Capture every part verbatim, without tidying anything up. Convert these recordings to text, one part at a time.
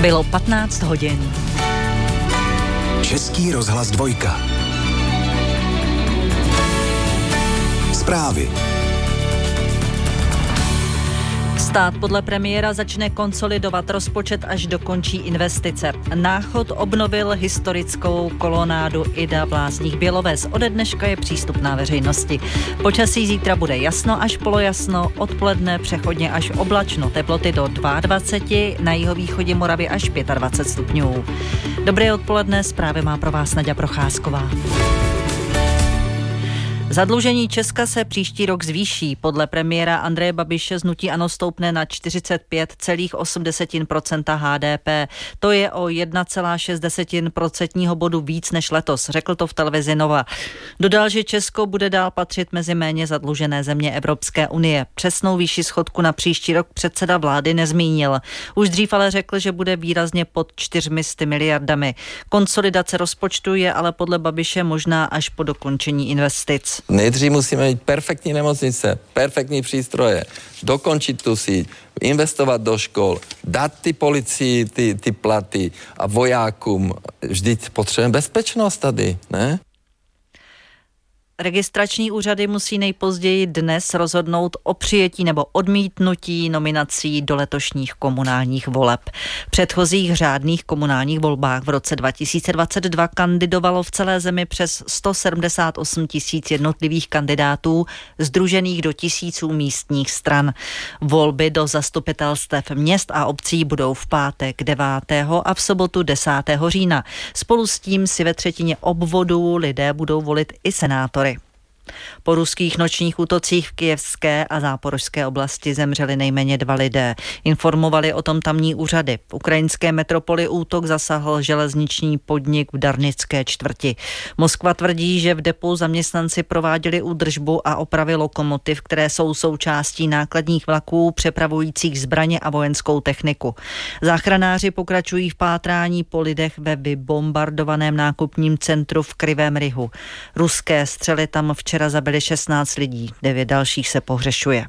Bylo patnáct hodin. Český rozhlas dvojka. Zprávy. Stát podle premiéra začne konsolidovat rozpočet, až dokončí investice. Náchod obnovil historickou kolonádu Ida v Lázních Běloves. Ode dneška je přístupná veřejnosti. Počasí zítra bude jasno až polojasno, odpoledne přechodně až oblačno. Teploty do dvacet dva, na jihovýchodě Moravy až dvacet pět stupňů. Dobré odpoledne, zprávy má pro vás Naďa Procházková. Zadlužení Česka se příští rok zvýší. Podle premiéra Andreje Babiše z hnutí ANO stoupne na čtyřicet pět celá osm procenta H D P. To je o jedna celá šest procentního bodu víc než letos, řekl to v televizi Nova. Dodal, že Česko bude dál patřit mezi méně zadlužené země Evropské unie. Přesnou výši schodku na příští rok předseda vlády nezmínil. Už dřív ale řekl, že bude výrazně pod čtyřmi sty miliardami. Konsolidace rozpočtu je ale podle Babiše možná až po dokončení investic. Nejdřív musíme mít perfektní nemocnice, perfektní přístroje, dokončit tu síť, investovat do škol, dát ty policii ty, ty platy a vojákům. Vždyť potřebujeme bezpečnost tady, ne? Registrační úřady musí nejpozději dnes rozhodnout o přijetí nebo odmítnutí nominací do letošních komunálních voleb. V předchozích řádných komunálních volbách v roce dva tisíce dvacet dva kandidovalo v celé zemi přes sto sedmdesát osm tisíc jednotlivých kandidátů, sdružených do tisíců místních stran. Volby do zastupitelstev měst a obcí budou v pátek devátého a v sobotu desátého října. Spolu s tím si ve třetině obvodů lidé budou volit i senátory. Po ruských nočních útocích v kyjevské a záporožské oblasti zemřeli nejméně dva lidé. Informovali o tom tamní úřady. V ukrajinské metropoli útok zasahl železniční podnik v Darnické čtvrti. Moskva tvrdí, že v depu zaměstnanci prováděli údržbu a opravy lokomotiv, které jsou součástí nákladních vlaků přepravujících zbraně a vojenskou techniku. Záchranáři pokračují v pátrání po lidech ve vybombardovaném nákupním centru v Krivém Rihu. Ruské střely tam včera Včera zabili šestnáct lidí, devět dalších se pohřešuje.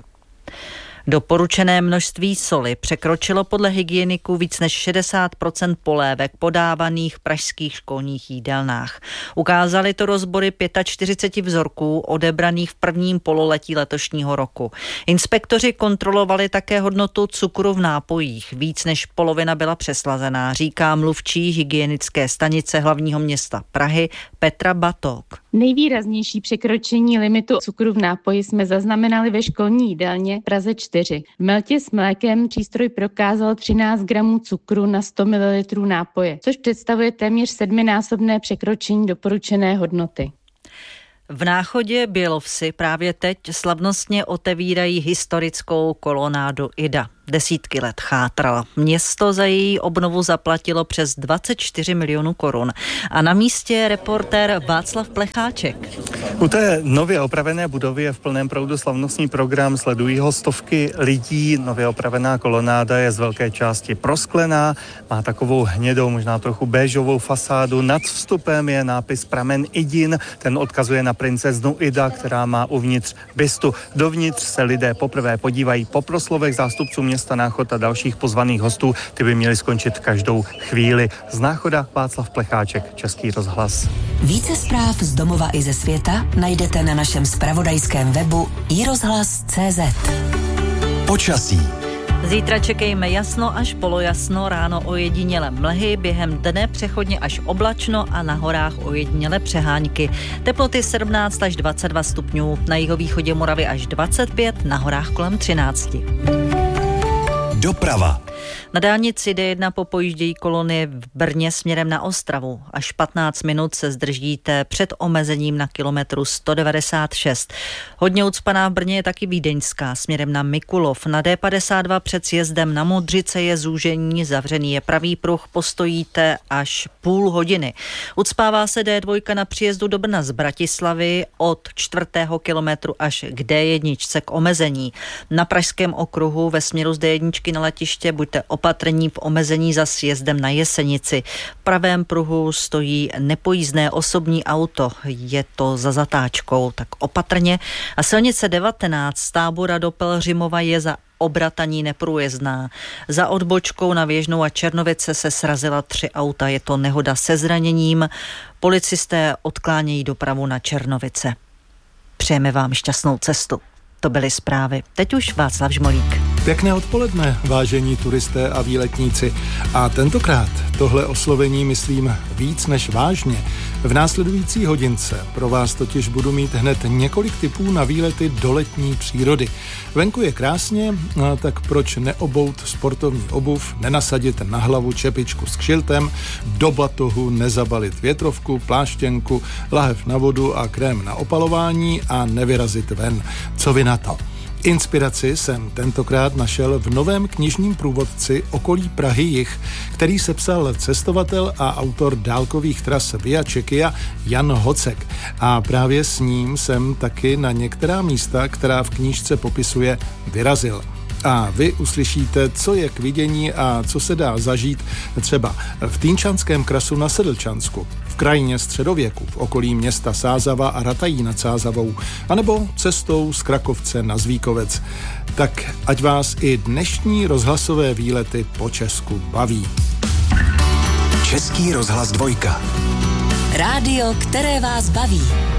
Doporučené množství soli překročilo podle hygieniků víc než šedesát procent polévek podávaných v pražských školních jídelnách. Ukázaly to rozbory čtyřicet pět vzorků odebraných v prvním pololetí letošního roku. Inspektoři kontrolovali také hodnotu cukru v nápojích. Víc než polovina byla přeslazená, říká mluvčí hygienické stanice hlavního města Prahy Petra Batok. Nejvýraznější překročení limitu cukru v nápoji jsme zaznamenali ve školní jídelně Praze čtyři. V Meltě s mlékem přístroj prokázal třináct gramů cukru na sto mililitrů nápoje, což představuje téměř sedminásobné překročení doporučené hodnoty. V Náchodě Bělovsi právě teď slavnostně otevírají historickou kolonádu Ida. Desítky let chátrala. Město za její obnovu zaplatilo přes dvacet čtyři milionů korun. A na místě je reportér Václav Plecháček. U té nově opravené budovy je v plném proudu slavnostní program, sledují ho stovky lidí. Nově opravená kolonáda je z velké části prosklená, má takovou hnědou, možná trochu béžovou fasádu. Nad vstupem je nápis Pramen Idin, ten odkazuje na princeznu Ida, která má uvnitř bystu. Dovnitř se lidé poprvé podívají. Po proslovech zástupců města Náchod a dalších pozvaných hostů, ty by měly skončit každou chvíli. Z Náchoda Václav Plecháček, Český rozhlas. Více zpráv z domova i ze světa najdete na našem zpravodajském webu i rozhlas tečka cé zet. Počasí. Zítra čekejme jasno až polojasno, ráno ojediněle mlhy, během dne přechodně až oblačno a na horách ojediněle přehánky. Teploty sedmnáct až dvacet dva stupňů, na jihovýchodě Moravy až dvacet pět, na horách kolem třináct. Doprava. Na dálnici D jedna popojíždějí kolony v Brně směrem na Ostravu. Až patnáct minut se zdržíte před omezením na kilometru sto devadesát šest. Hodně ucpaná v Brně je taky vídeňská směrem na Mikulov. Na D padesát dva před sjezdem na Modřice je zúžení, zavřený je pravý pruh, postojíte až půl hodiny. Ucpává se D dva na příjezdu do Brna z Bratislavy od čtvrtého kilometru až k D jedna k omezení. Na Pražském okruhu ve směru z D jedna na letiště buďte opatrní v omezení za sjezdem na Jesenici. V pravém pruhu stojí nepojízdné osobní auto, je to za zatáčkou, tak opatrně. A silnice devatenáct z Tábora do Pelhřimova je za obrataní neprůjezdná. Za odbočkou na Věžnou a Černovice se srazila tři auta. Je to nehoda se zraněním. Policisté odklánějí dopravu na Černovice. Přejeme vám šťastnou cestu. To byly zprávy. Teď už Václav Žmolík. Pěkné odpoledne, vážení turisté a výletníci. A tentokrát tohle oslovení myslím víc než vážně. V následující hodince pro vás totiž budu mít hned několik tipů na výlety do letní přírody. Venku je krásně, tak proč neobout sportovní obuv, nenasadit na hlavu čepičku s kšiltem, do batohu nezabalit větrovku, pláštěnku, lahev na vodu a krém na opalování a nevyrazit ven. Co vy na to? Inspiraci jsem tentokrát našel v novém knižním průvodci Okolí Prahy Jih, který sepsal cestovatel a autor dálkových tras Via Czechia Jan Hocek. A právě s ním jsem taky na některá místa, která v knížce popisuje, vyrazil. A vy uslyšíte, co je k vidění a co se dá zažít třeba v Týnčanském krasu na Sedlčansku, v krajině středověku, v okolí města Sázava a Ratají nad Sázavou, anebo cestou z Krakovce na Zvíkovec. Tak ať vás i dnešní rozhlasové výlety po Česku baví. Český rozhlas dvojka. Rádio, které vás baví.